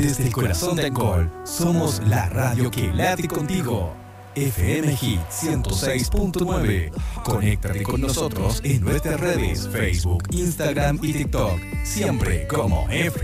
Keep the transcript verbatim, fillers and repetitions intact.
Desde el corazón de Angol, somos la radio que late contigo. F M Hit ciento seis punto nueve. Conéctate con nosotros en nuestras redes Facebook, Instagram y TikTok. Siempre como F